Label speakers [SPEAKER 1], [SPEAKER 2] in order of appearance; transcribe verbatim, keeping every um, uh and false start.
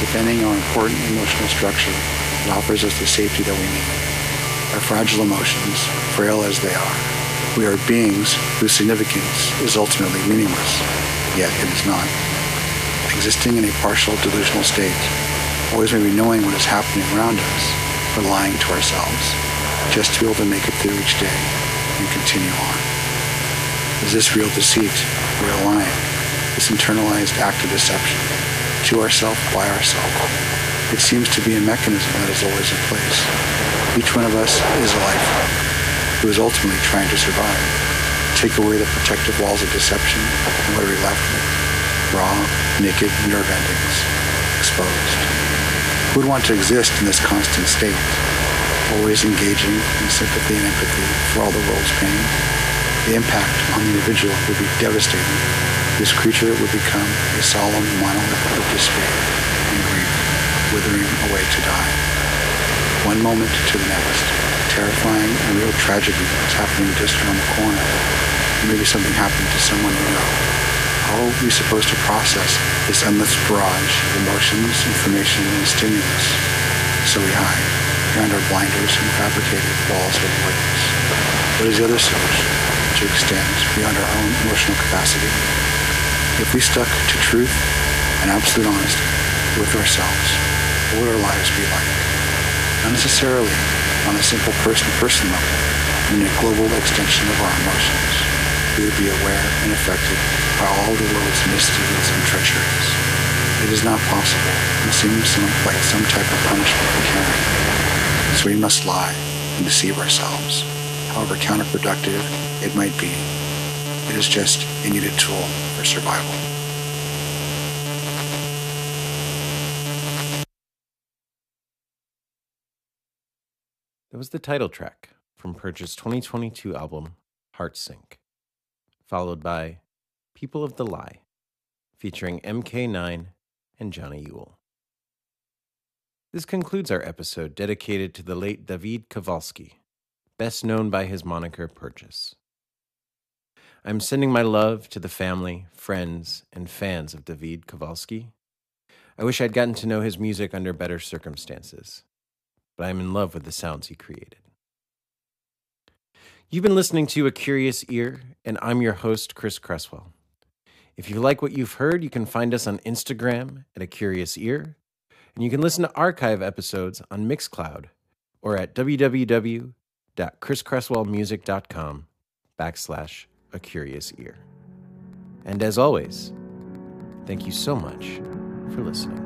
[SPEAKER 1] defending our important emotional structure that offers us the safety that we need. Our fragile emotions, frail as they are, we are beings whose significance is ultimately meaningless, yet it is not. Existing in a partial delusional state, always maybe knowing what is happening around us, but lying to ourselves, just to be able to make it through each day and continue on. Is this real deceit, real lying, this internalized act of deception, to ourselves, by ourselves? It seems to be a mechanism that is always in place. Each one of us is a life form who is ultimately trying to survive. Take away the protective walls of deception, and what are we left with? Raw, naked nerve endings, exposed. Who would want to exist in this constant state, always engaging in sympathy and empathy for all the world's pain? The impact on the individual would be devastating. This creature would become a solemn monolith of despair and grief, withering away to die. One moment to the next, terrifying and real tragedy is happening just around the corner. Maybe something happened to someone we know. How are we supposed to process this endless barrage of emotions, information, and stimulus? So we hide behind our blinders and fabricated walls of avoidance. What is the other solution, which extends beyond our own emotional capacity? If we stuck to truth and absolute honesty with ourselves, what would our lives be like? Not necessarily on a simple person-to-person level, but in a global extension of our emotions. We would be aware and affected by all the world's mysteries and treacheries. It is not possible, and seems some, like some type of punishment for caring. So we must lie and deceive ourselves. However counterproductive it might be, it is just a needed tool for survival.
[SPEAKER 2] That was the title track from Purge's twenty twenty-two album, Heartsink, followed by People of the Lie, featuring M K nine and Johnny Yule. This concludes our episode dedicated to the late David Kowalski, best known by his moniker Purges. I'm sending my love to the family, friends, and fans of David Kowalski. I wish I'd gotten to know his music under better circumstances, but I'm in love with the sounds he created. You've been listening to A Curious Ear, and I'm your host, Chris Cresswell. If you like what you've heard, you can find us on Instagram at A Curious Ear, and you can listen to archive episodes on Mixcloud or at www.chriscresswellmusic.com backslash A Curious Ear. And as always, thank you so much for listening.